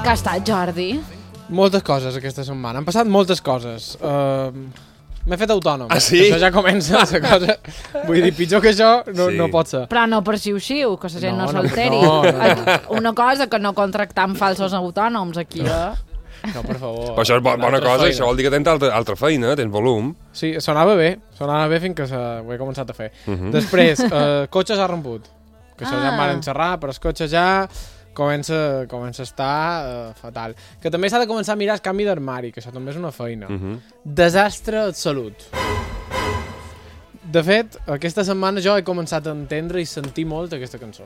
Que ha estat, Jordi? Moltes coses aquesta setmana. Han passat moltes coses. M'he fet autònom. Ah, sí? Això ja comença la cosa. Vull dir, pitjor que això no pot ser. Però no per xiu-xiu, que la gent no s'alteri. no. Una cosa que no contractam falsos autònoms aquí, No, per favor. Però això és bona cosa, això vol dir que tens altra feina, tens volum. Sí, sonava bé fins que ho he començat a fer. Després, cotxes ha romput. Que això ja em van enxerrar, però el cotxe ja comença a estar fatal. Que també s'ha de començar a mirar el canvi d'armari, que això també és una feina. Desastre absolut. De fet, aquesta setmana jo he començat a entendre i sentir molt aquesta cançó.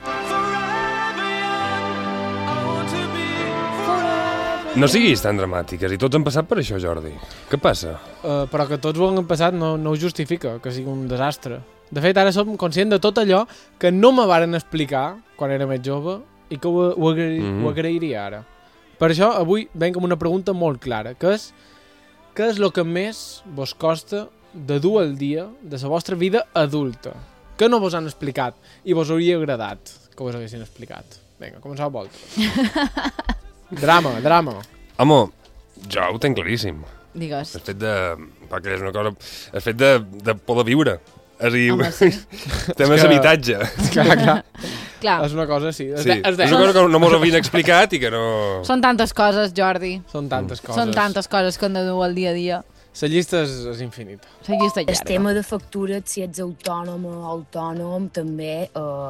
No siguis tan dramàtiques, i tots han passat per això, Jordi. Què passa? Però que tots ho han passat no ho justifica, que sigui un desastre. De fet, ara som conscient de tot allò que no me varen explicar quan era més jove i que ho agrairia ara. Per això, avui venc amb una pregunta molt clara, que és què és el que més vos costa de dur al dia de la vostra vida adulta? Que no vos han explicat i vos hauria agradat que vos haguessin explicat. Vinga, començau a volta. Drama. Home, jo ho tenc claríssim. Digues. El fet de... perquè és una cosa... El fet de poder viure. És a dir, home, sí. temes habitatge. Clar. És una cosa, sí. És una cosa que no mos havien explicat i que no... Són tantes coses, Jordi. Són tantes coses. Són tantes coses que hem de dur al dia a dia. La llista és infinita. La llista llarga. El tema de factures, si ets autònom, també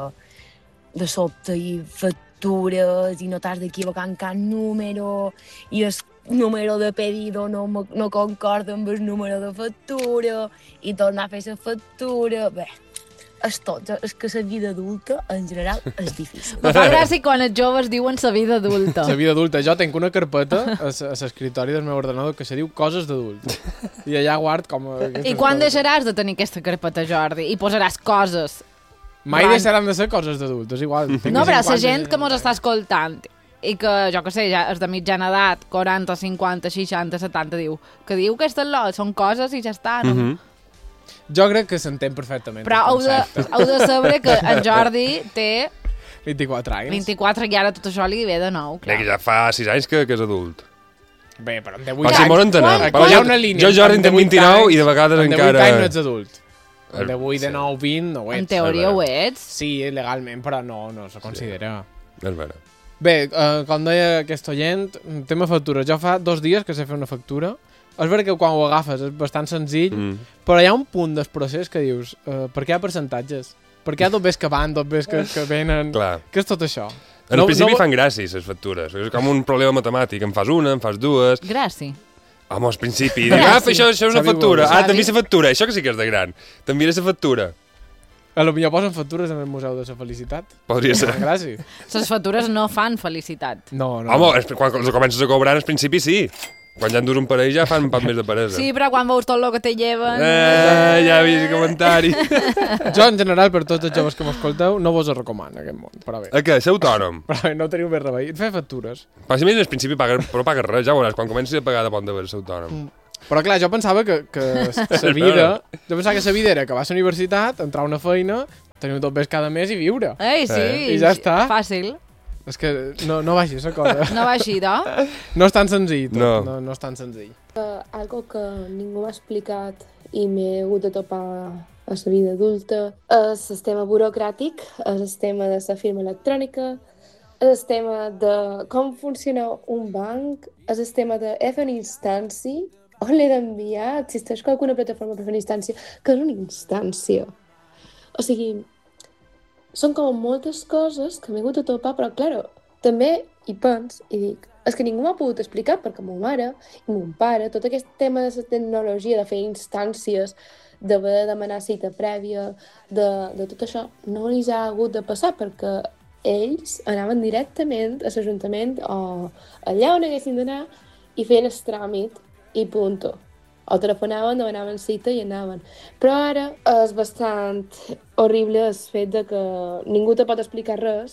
de sobte i factures i no t'has d'equivocar en cap número i el número de pedido no concorda amb el número de factura i tornar a fer la factura. Bé, és que la vida adulta en general és difícil. Me fa gràcia quan els joves diuen la vida adulta. La vida adulta. Jo tinc una carpeta a l'escriptori del meu ordenador que se diu coses d'adult. I allà guard com... I quan deixaràs de tenir aquesta carpeta, Jordi? I posaràs coses. Mai deixaran de ser coses d'adult, és igual. No, però la gent que mos està escoltant i que, jo que sé, ja és de mitjana edat, 40, 50, 60, 70, diu que és LOL, són coses i ja està, no? Jo crec que s'entén perfectament. Però heu de saber que en Jordi té 24 anys. 24 i ara tot això li ve de nou, clar. Que ja fa 6 anys que és adult. Bé, però en 18 anys... Si m'ho entenem. Hi ha una línia. Jo Jordi en tinc 29 i de vegades encara... En 18 anys no ets adult. En 18, 19, 20 no ho ets. En teoria ho ets. Sí, legalment, però no se considera. És vera. Bé, com deia aquest oient, tema factura. Jo fa 2 dies que sé fer una factura. És vera que quan ho agafes és bastant senzill, però hi ha un punt del procés que dius, per què hi ha percentatges? Per què hi ha 2 ves que van, 2 ves que venen? Clar. Què és tot això? En principi fan gràcia, les factures. És com un problema matemàtic. En fas una, en fas 2... Gràcia. Home, al principi, això és una factura. També la factura, això que sí que és de gran. També és la factura. A lo millor posen factures en el Museu de la Felicitat. Podria ser. Gràcies. Les factures no fan felicitat. No. Home, quan els comences a cobrar, al principi sí. Quan ja en durs un parell ja fan un poc més de peresa. Sí, però quan veus tot el que te lleven... Ja he vist comentari. Jo, en general, per tots els joves que m'escolteu, no vos ho recomano, aquest món. Però bé. Què? Ser autònom? Però bé, no teniu més remei. Fer factures. Si més al principi però pagues res, ja veuràs. Quan comencis a pagar de bon de ser autònom. Però clar, jo pensava que la vida... Jo pensava que la vida era acabar la universitat, entrar a una feina, tenir un tot bes cada mes i viure. Ei, sí. I ja està. Fàcil. És que no va així, la cosa. No va així, no? No és tan senzill, tot. No. No és tan senzill. Algo que ningú m'ha explicat i m'he hagut de topar a la vida adulta és el tema burocràtic, és el tema de la firma electrònica, és el tema de com funciona un banc, és el tema de fer una instància, on l'he d'enviar, existeix alguna plataforma per fer una instància, que és una instància. O sigui, són com moltes coses que m'he hagut de topar, però, clar, també hi pens i dic, és que ningú m'ha pogut explicar perquè ma mare i mon pare, tot aquest tema de la tecnologia, de fer instàncies, d'haver de demanar cita prèvia, de tot això, no els ha hagut de passar perquè ells anaven directament a l'Ajuntament o allà on haguessin d'anar i feien el tràmit i punto. O telefonaven, demanaven cita i anaven. Però ara és bastant horrible el fet de que ningú te pot explicar res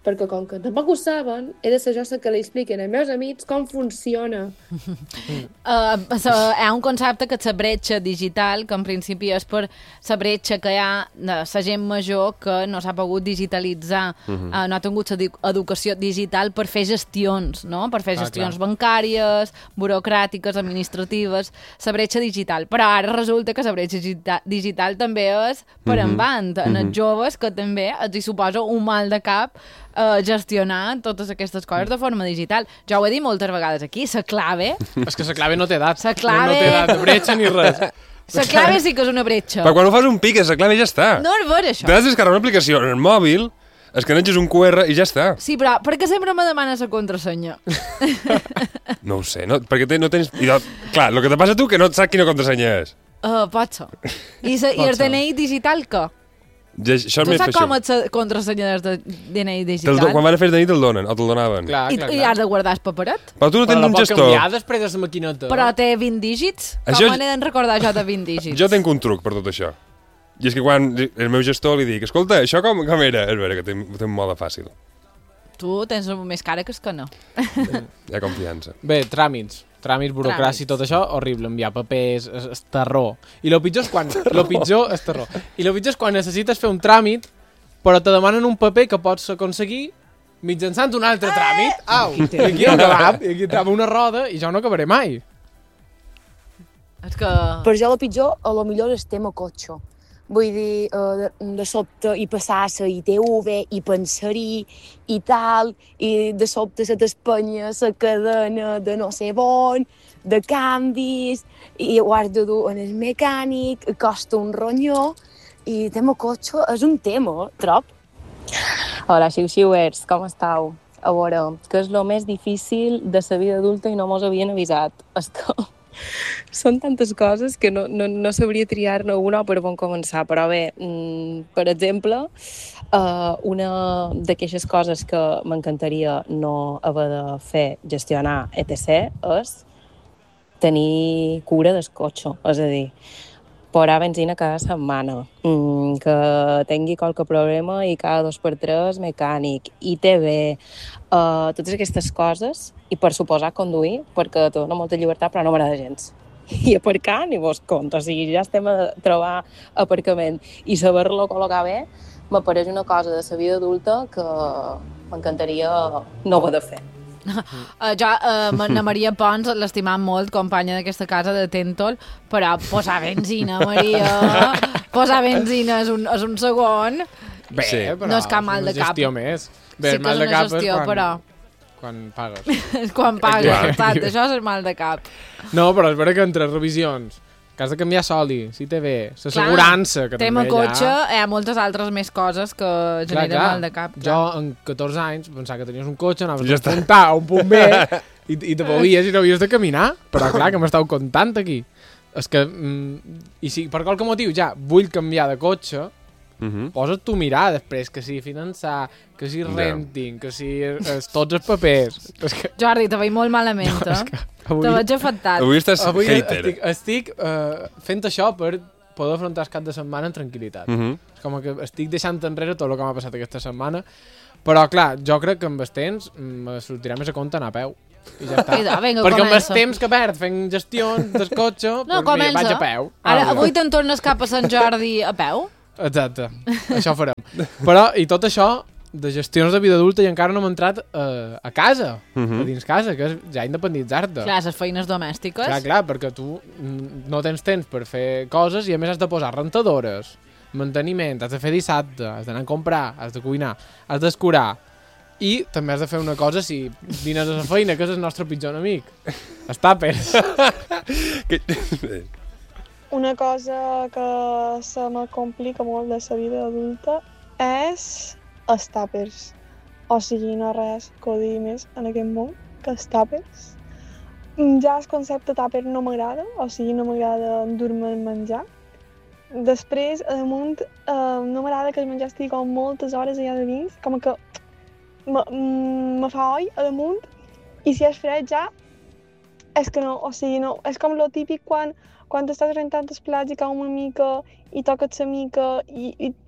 perquè com que tampoc ho saben, he de ser jo la que li expliquen als meus amics com funciona. Hi ha un concepte que és la bretxa digital, que en principi és per la bretxa que hi ha de la gent major que no s'ha pogut digitalitzar, no ha tingut educació digital per fer gestions, no? Per fer gestions bancàries, burocràtiques, administratives, la bretxa digital. Però ara resulta que la bretxa digital també és per en banda, en els joves, que també els hi suposa un mal de cap gestionar totes aquestes coses de forma digital. Jo ho he dit moltes vegades aquí, la clave... És que la clave no té edat. La clave... No té edat de bretxa ni res. La clave sí que és una bretxa. Però quan ho fas un piques, la clave ja està. No és ver, això. T'has de descarregar una aplicació en el mòbil, escaneges un QR i ja està. Sí, però per què sempre me demanes la contrasenya? No ho sé, no, perquè no tens... Clar, el que te passa a tu que no saps quina contrasenya és. Pot ser. I el DNI digital, què? Això és Tu més saps feixó. com és la contrasenya del DNI digital? Quan van a fer el DNI te'l donen, o te'l donaven. Clar. I has de guardar el paperet? Però tu no tens Però la un pot gestor. canviar després de la maquineta. Però té 20 dígits? Això Com me n'he de recordar jo de 20 dígits? Jo tinc un truc per tot això. I és que quan el meu gestor li dic, escolta, això com era? És vera que ho tinc molt de fàcil. Tu tens més cara que no. Hi ha confiança. Bé, tràmits, burocràcia, tot això, horrible, enviar papers, és terror. I el pitjor és quan... necessites fer un tràmit, però te demanen un paper que pots aconseguir mitjançant un altre tràmit. Au! I aquí no acabam, i aquí trama una roda i jo no acabaré mai. És que... Per jo el pitjor, a lo millor és tema cotxe. Vull dir, de sobte i passar la ITV i pensar-hi i tal, i de sobte se t'espanya la cadena de no sé on, de canvis, i ho has de dur en el mecànic, costa un ronyó, i tema cotxe és un tema, trob. Hola, xiu-xiuers, com estàu? A veure, què és el més difícil de la vida adulta i no mos havien avisat? És que són tantes coses que no sabria triar-ne una per on començar, però bé, per exemple, una d'aquestes coses que m'encantaria no haver de fer, gestionar, etc., és tenir cura del cotxe, és a dir, posar benzina cada setmana, que tingui qualque problema i cada 2x3 mecànic, ITV, totes aquestes coses, i per suposar conduir, perquè te dona molta llibertat però no m'agrada gens. I aparcar ni vos compte, o sigui, ja estem a trobar aparcament i saber-lo col·locar bé m'apareix una cosa de la vida adulta que m'encantaria no haver de fer. Jo, la Maria Pons, l'estimam molt, companya d'aquesta casa de Tentol, però posar benzina, Maria, posar benzina és un segon. Bé, Sí. però No és cap mal de cap. gestió més. Bé, Sí el que mal és de una cap gestió, és però... quan pagues. Quan pagues, Clar. exacte, això és el mal de cap. No, però és vera que entre revisions, que has de canviar soli, si té bé, l'assegurança, que Tema també cotxe, allà... hi ha moltes altres més coses que generen mal de cap. Jo, en 14 anys, pensava que tenies un cotxe, anaves Ja a apuntar a un punt B i te movies i no havies de caminar, però clar, que m'estàu contant aquí. És que, i si per qualque motiu ja vull canviar de cotxe, posa't tu a mirar després, que si finançar, que si renting, que si tots els papers. És que Jordi, te veig molt malament, avui, te veig afectat. Avui estàs avui hater. estic fent això per poder afrontar el cap de setmana en tranquil·litat. És com que estic deixant enrere tot el que m'ha passat aquesta setmana, però clar, jo crec que amb el temps me sortirà més a compte anar a peu. I ja està. Vinga, Perquè amb el comença. temps que perd fent gestions del cotxe, No, doncs mira, comença. vaig a peu. Ara, avui te'n tornes cap a Sant Jordi a peu? Exacte, això farem. Però, i tot això, de gestions de vida adulta, i encara no m'he entrat a casa, a dins casa, que és ja independitzar-te. Clar, les feines domèstiques. Clar, perquè tu no tens temps per fer coses i a més has de posar rentadores, manteniment, has de fer dissabte, has d'anar a comprar, has de cuinar, has d'escurar. I també has de fer una cosa si vines a la feina, que és el nostre pitjor enemic. Els tàpers. Una cosa que se me complica molt de la vida adulta és els tàpers. O sigui, no res que ho digui més en aquest món que els tàpers. Ja el concepte tàper no m'agrada, o sigui, no m'agrada endur-me el menjar. Després, a damunt, no m'agrada que el menjar estigui com moltes hores allà de dins, com que me fa oi a damunt, i si és fred ja, és que no, o sigui, no, és com lo típic quan t'estàs rentant els plats i cau una mica i toques la mica i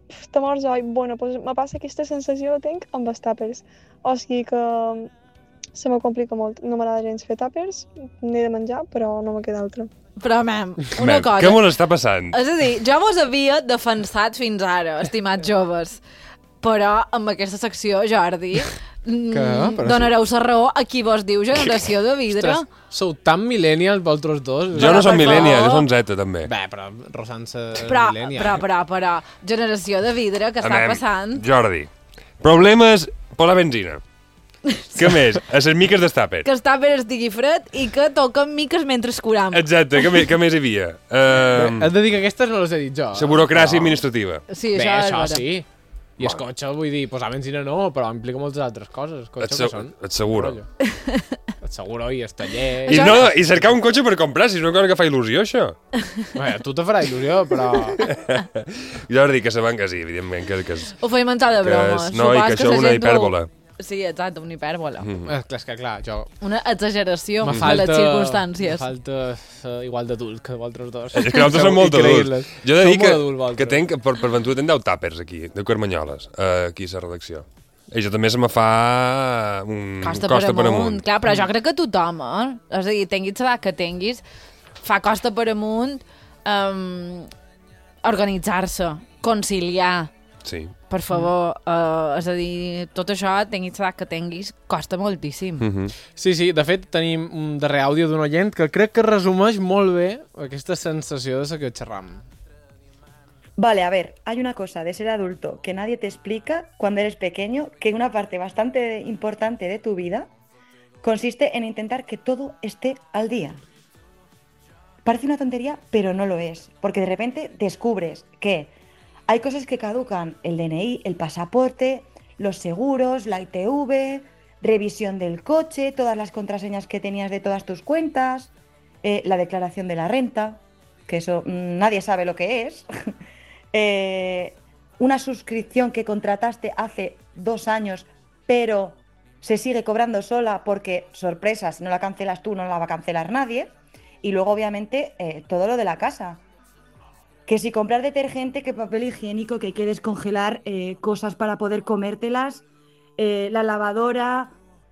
temors oi, bueno, doncs me passa aquesta sensació que tinc amb els tàpers. O sigui que se me complica molt. No m'agrada gens fer tàpers, n'he de menjar, però no me queda altra. Però, una cosa... Què mos està passant? És a dir, jo vos havia defensat fins ara, estimats joves, però amb aquesta secció, Jordi, donareu la raó a qui vos diu generació de vidre. Ostres, sou tan millennials vosaltres dos. Jo no som millennial, jo som Z, també. Bé, però rozant-se millennial. Però, generació de vidre, que està passant? Jordi, problemes per la benzina. Què més? A les miques d'estàper. Que l'estàper estigui fred i que toquen miques mentre escuram. Exacte, què més hi havia? Has de dir que aquestes no les he dit jo. La burocràcia administrativa. Sí, bé, això sí. I el cotxe, vull dir, posar benzina no, però implica moltes altres coses. El cotxe, què són? Et seguro. Et seguro i el taller... I cercar un cotxe per comprar, si és una cosa que fa il·lusió, això. Bé, tu te farà il·lusió, però... Jordi, que sabem que sí, evidentment, que ho feim mental de bromes. No, i que això és una hipèrbola. Sí, exacte, una hipèrbola. Clar, jo... Una exageració de les circumstàncies. Me falta igual d'adult que vosaltres dos. És que nosaltres som molt adults. Jo he de dir que tenc, per ventura, tenc 10 tàpers aquí, de Carmanyoles, aquí a la redacció. I jo també se me fa un costa per amunt. Clar, però jo crec que tothom, és a dir, tinguis l'edat que tinguis, fa costa per amunt organitzar-se, conciliar. Sí. Per favor, és a dir, tot això, tinguis l'edat que tinguis, costa moltíssim. Sí, de fet, tenim un darrer àudio d'un oient que crec que resumeix molt bé aquesta sensació de la que xerram. Vale, a ver, hay una cosa de ser adulto que nadie te explica cuando eres pequeño, que una parte bastante importante de tu vida consiste en intentar que todo esté al día. Parece una tontería, pero no lo es, porque de repente descubres que hay cosas que caducan, el DNI, el pasaporte, los seguros, la ITV, revisión del coche, todas las contraseñas que tenías de todas tus cuentas, la declaración de la renta, que eso nadie sabe lo que es, una suscripción que contrataste hace 2 años, pero se sigue cobrando sola porque, sorpresa, si no la cancelas tú, no la va a cancelar nadie, y luego obviamente todo lo de la casa. Que si comprar detergente, que papel higiénico, que hay que descongelar cosas para poder comértelas, la lavadora...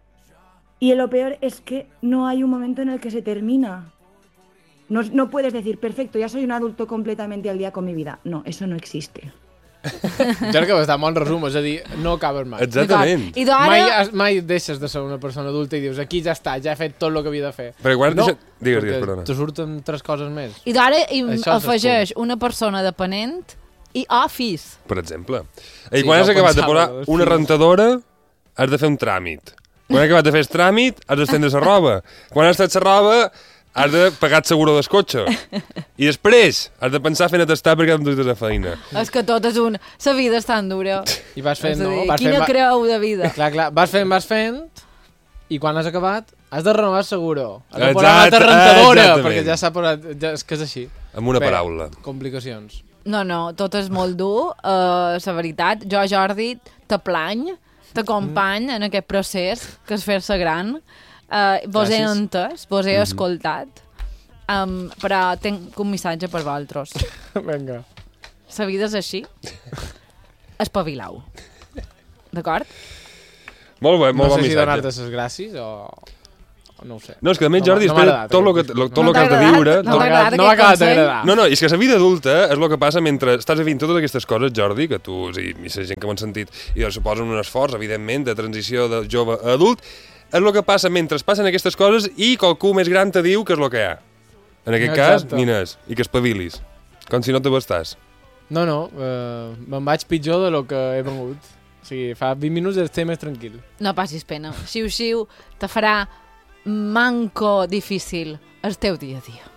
Y lo peor es que no hay un momento en el que se termina. No puedes decir, perfecto, ya soy un adulto completamente al día con mi vida. No, eso no existe. Jo crec que està molt resum, és a dir, no acabes mai. Exactament. I ara... Mai deixes de ser una persona adulta i dius, aquí ja està, ja he fet tot el que havia de fer. Però quan digues, perdona. Te surten 3 coses més. I d'ara afegeix una persona dependent i office. Per exemple. I quan has acabat de posar una rentadora, has de fer un tràmit. Quan has acabat de fer el tràmit, has d'estendre la roba. Quan has estat la roba, has de pagar el seguro del cotxe. I després has de pensar fent atestar perquè em duis de feina. És que tot és un... La vida és tan dura. I vas fent, no? Quina creu de vida. Clar, vas fent, i quan has acabat, has de renovar el seguro. Has de posar una altra rentadora, perquè ja s'ha posat... És que és així. Amb una paraula. Complicacions. No, tot és molt dur. La veritat, jo, Jordi, te plany, t'acompany en aquest procés, que és fer-se gran. Vos he entès, vos he escoltat, però tinc un missatge per vosaltres. Vinga. La vida és així. Espavilau. D'acord? Molt bé, molt bon missatge. No sé si donar-te les gràcies o no ho sé. No, és que a més, Jordi, tot el que has de viure... No m'ha acabat d'agradar. No, és que la vida adulta és el que passa mentre estàs vivint totes aquestes coses, Jordi, que tu, i la gent que m'han sentit, i suposen un esforç, evidentment, de transició de jove a adult, és el que passa mentre passen aquestes coses i qualcú més gran te diu que és el que hi ha. En aquest cas, Nines, i que espavilis. Com si no te bastàs. No, me'n vaig pitjor de lo que he vengut. O sigui, fa 20 minuts estic més tranquil. No passis pena. Xiu-xiu te farà manco difícil el teu dia a dia.